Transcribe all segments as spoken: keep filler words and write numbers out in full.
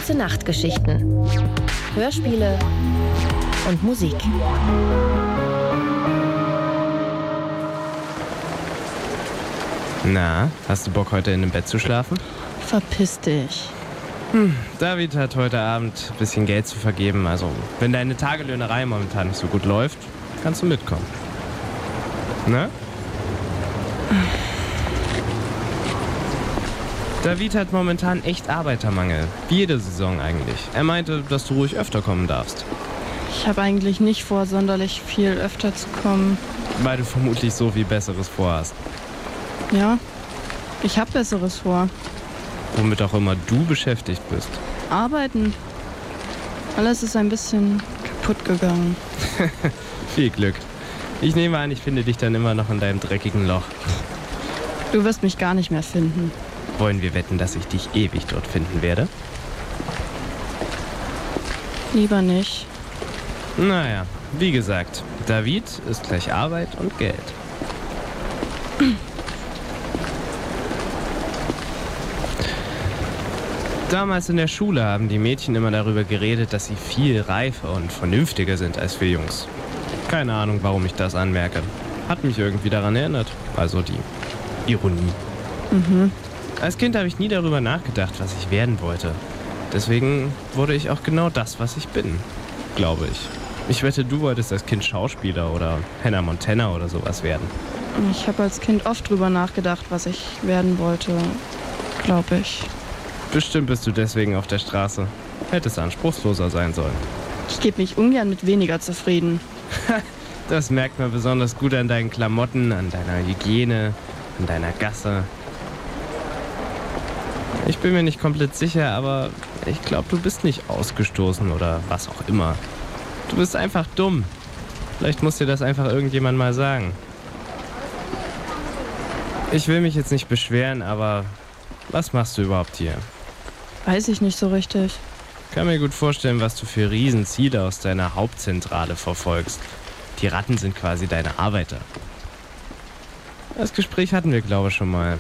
Gute Nachtgeschichten, Hörspiele und Musik. Na, hast du Bock, heute in dem Bett zu schlafen? Verpiss dich. Hm, David hat heute Abend ein bisschen Geld zu vergeben. Also, wenn deine Tagelöhnerei momentan nicht so gut läuft, kannst du mitkommen. Ne? David hat momentan echt Arbeitermangel. Wie jede Saison eigentlich. Er meinte, dass du ruhig öfter kommen darfst. Ich habe eigentlich nicht vor, sonderlich viel öfter zu kommen. Weil du vermutlich so viel Besseres vorhast. Ja, ich habe Besseres vor. Womit auch immer du beschäftigt bist. Arbeiten. Alles ist ein bisschen kaputt gegangen. Viel Glück. Ich nehme an, ich finde dich dann immer noch in deinem dreckigen Loch. Du wirst mich gar nicht mehr finden. Wollen wir wetten, dass ich dich ewig dort finden werde? Lieber nicht. Naja, wie gesagt, David ist gleich Arbeit und Geld. Damals in der Schule haben die Mädchen immer darüber geredet, dass sie viel reifer und vernünftiger sind als wir Jungs. Keine Ahnung, warum ich das anmerke. Hat mich irgendwie daran erinnert. Also die Ironie. Mhm. Als Kind habe ich nie darüber nachgedacht, was ich werden wollte. Deswegen wurde ich auch genau das, was ich bin. Glaube ich. Ich wette, du wolltest als Kind Schauspieler oder Hannah Montana oder sowas werden. Ich habe als Kind oft drüber nachgedacht, was ich werden wollte. Glaube ich. Bestimmt bist du deswegen auf der Straße. Hättest anspruchsloser sein sollen. Ich gebe mich ungern mit weniger zufrieden. Das merkt man besonders gut an deinen Klamotten, an deiner Hygiene, an deiner Gasse. Ich bin mir nicht komplett sicher, aber ich glaube, du bist nicht ausgestoßen oder was auch immer. Du bist einfach dumm. Vielleicht muss dir das einfach irgendjemand mal sagen. Ich will mich jetzt nicht beschweren, aber was machst du überhaupt hier? Weiß ich nicht so richtig. Ich kann mir gut vorstellen, was du für Riesenziele aus deiner Hauptzentrale verfolgst. Die Ratten sind quasi deine Arbeiter. Das Gespräch hatten wir, glaube ich, schon mal.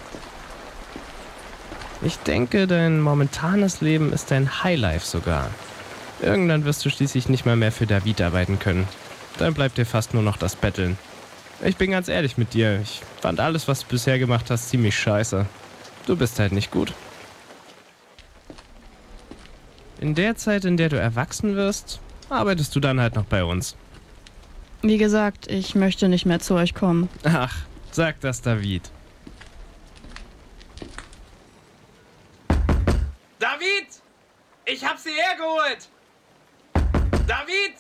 Ich denke, dein momentanes Leben ist dein Highlife sogar. Irgendwann wirst du schließlich nicht mal mehr für David arbeiten können. Dann bleibt dir fast nur noch das Betteln. Ich bin ganz ehrlich mit dir. Ich fand alles, was du bisher gemacht hast, ziemlich scheiße. Du bist halt nicht gut. In der Zeit, in der du erwachsen wirst, arbeitest du dann halt noch bei uns. Wie gesagt, ich möchte nicht mehr zu euch kommen. Ach, sag das David. David! Ich hab sie hergeholt! David!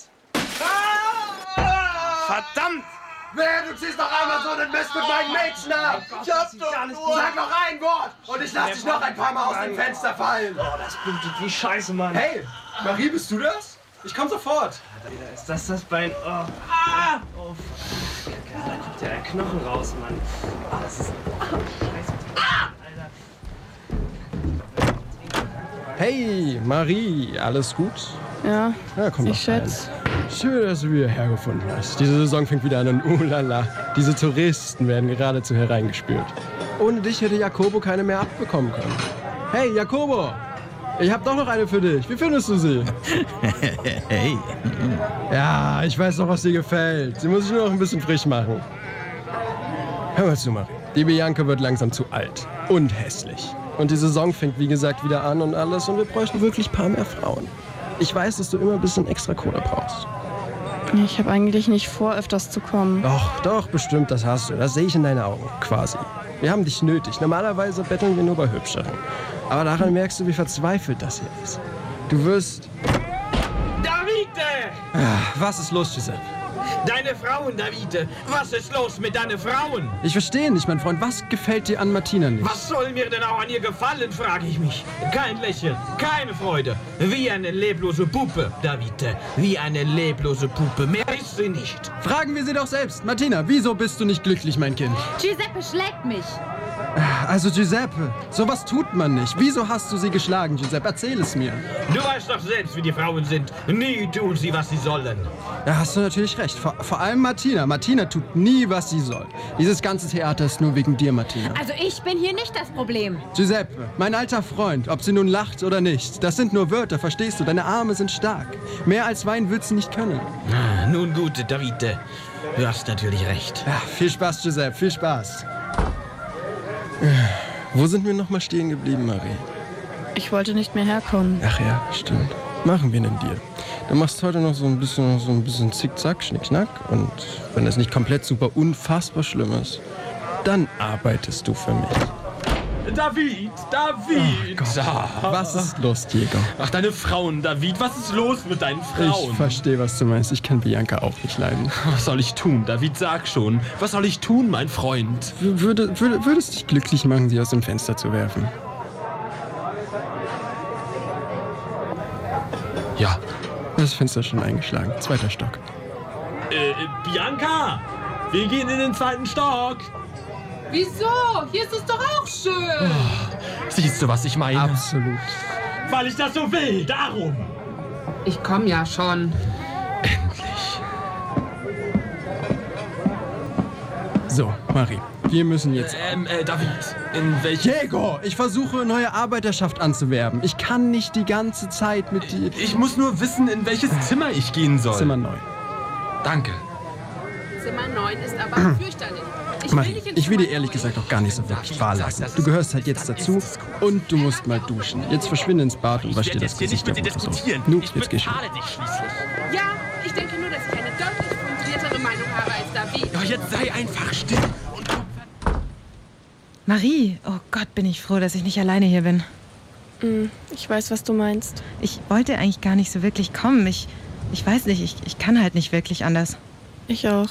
Ah! Verdammt! Wer, du ziehst doch einmal so einen Mist mit meinen Mädchen ab! Ich hab doch nur... Sag noch ein Wort und ich lass dich noch ein paar Mal aus dem Fenster fallen! Oh, das blutet wie Scheiße, Mann. Hey, Marie, bist du das? Ich komm sofort! Ist das das Bein? Oh. Ah! Oh, fuck. Da kommt ja der Knochen raus, Mann. Oh, das ist... Oh, Scheiße. Ah! Alter. Hey, Marie, alles gut? Ja, Ja, komm ich doch schätze. rein. Schön, dass du wieder hergefunden hast. Diese Saison fängt wieder an und oh la la, diese Touristen werden geradezu hereingespült. Ohne dich hätte Jakobo keine mehr abbekommen können. Hey, Jakobo! Ich hab doch noch eine für dich. Wie findest du sie? Hey. Ja, ich weiß doch, was dir gefällt. Sie muss ich nur noch ein bisschen frisch machen. Hör mal zu, Marie. Die Bianca wird langsam zu alt und hässlich. Und die Saison fängt, wie gesagt, wieder an und alles. Und wir bräuchten wirklich ein paar mehr Frauen. Ich weiß, dass du immer ein bisschen extra Kohle brauchst. Ich habe eigentlich nicht vor, öfters zu kommen. Doch, doch, bestimmt, das hast du. Das sehe ich in deinen Augen, quasi. Wir haben dich nötig. Normalerweise betteln wir nur bei Hübscheren. Aber daran merkst du, wie verzweifelt das hier ist. Du wirst... Davide! Ah, was ist los, Giuseppe? Deine Frauen, Davide! Was ist los mit deinen Frauen? Ich verstehe nicht, mein Freund. Was gefällt dir an Martina nicht? Was soll mir denn auch an ihr gefallen, frage ich mich. Kein Lächeln, keine Freude. Wie eine leblose Puppe, Davide. Wie eine leblose Puppe. Mehr ist sie nicht. Fragen wir sie doch selbst. Martina, wieso bist du nicht glücklich, mein Kind? Giuseppe schlägt mich. Also Giuseppe, sowas tut man nicht. Wieso hast du sie geschlagen, Giuseppe? Erzähl es mir. Du weißt doch selbst, wie die Frauen sind. Nie tun sie, was sie sollen. Da hast du natürlich recht. Vor, vor allem Martina. Martina tut nie, was sie soll. Dieses ganze Theater ist nur wegen dir, Martina. Also ich bin hier nicht das Problem. Giuseppe, mein alter Freund, ob sie nun lacht oder nicht, das sind nur Wörter, verstehst du? Deine Arme sind stark. Mehr als Wein wird sie nicht können. Ah, nun gut, Davide. Du hast natürlich recht. Ja, viel Spaß, Giuseppe, viel Spaß. Wo sind wir nochmal stehen geblieben, Marie? Ich wollte nicht mehr herkommen. Ach ja, stimmt. Machen wir einen Deal. Du machst heute noch so ein bisschen, so ein bisschen Zickzack, Schnickschnack. Und wenn es nicht komplett super unfassbar schlimm ist, dann arbeitest du für mich. David, David! Oh was ist los, Diego? Ach, deine Frauen, David, was ist los mit deinen Frauen? Ich verstehe, was du meinst. Ich kann Bianca auch nicht leiden. Was soll ich tun, David? Sag schon. Was soll ich tun, mein Freund? Würde, würde, würde es dich glücklich machen, sie aus dem Fenster zu werfen? Ja. Das Fenster ist schon eingeschlagen. Zweiter Stock. Äh, Bianca! Wir gehen in den zweiten Stock. Wieso? Hier ist es doch auch schön. Oh, siehst du, was ich meine? Absolut. Weil ich das so will, darum. Ich komm ja schon. Endlich. So, Marie, wir müssen jetzt... Ähm, äh, David, in welchem... Diego, ich versuche, neue Arbeiterschaft anzuwerben. Ich kann nicht die ganze Zeit mit dir... Ich muss nur wissen, in welches Zimmer ich gehen soll. Zimmer neun. Danke. Zimmer neun ist aber fürchterlich. Ich will, Marie, nicht in ich will dir Zimmer ehrlich neun. gesagt auch gar nicht so wirklich wahr lassen. Du gehörst halt jetzt dazu und du musst mal duschen. Jetzt verschwinde ins Bad und wasch dir das Gesicht der Woche so. Nu, jetzt geh schon. dich schließlich. Ja, ich denke nur, dass ich eine deutlich fundiertere Meinung habe als David. Ja, jetzt sei einfach still. Und Marie, oh Gott, bin ich froh, dass ich nicht alleine hier bin. Hm, ich weiß, was du meinst. Ich wollte eigentlich gar nicht so wirklich kommen. Ich, ich weiß nicht, ich, ich kann halt nicht wirklich anders. Ich auch.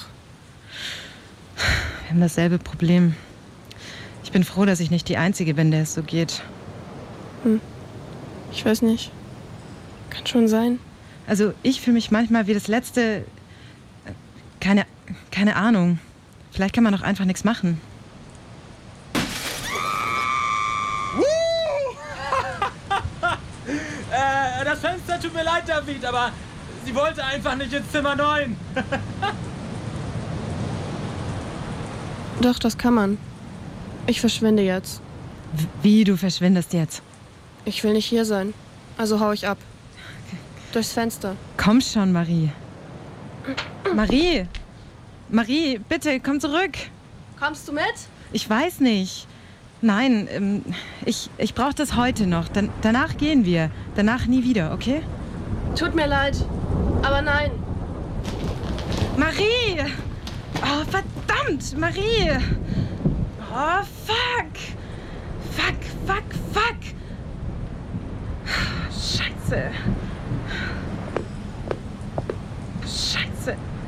Wir haben dasselbe Problem. Ich bin froh, dass ich nicht die Einzige bin, der es so geht. Hm. Ich weiß nicht. Kann schon sein. Also ich fühle mich manchmal wie das letzte... Keine, keine Ahnung. Vielleicht kann man doch einfach nichts machen. äh, das Fenster tut mir leid, David, aber sie wollte einfach nicht ins Zimmer neun. Doch, das kann man. Ich verschwinde jetzt. W- Wie, du verschwindest jetzt? Ich will nicht hier sein. Also hau ich ab. Durchs Fenster. Komm schon, Marie. Marie! Marie, bitte, komm zurück. Kommst du mit? Ich weiß nicht. Nein, ähm, ich, ich brauche das heute noch. Dan- danach gehen wir. Danach nie wieder, okay? Tut mir leid. Aber nein. Marie! Oh, verdammt, Marie! Oh, fuck! Fuck, fuck, fuck! Scheiße! Scheiße!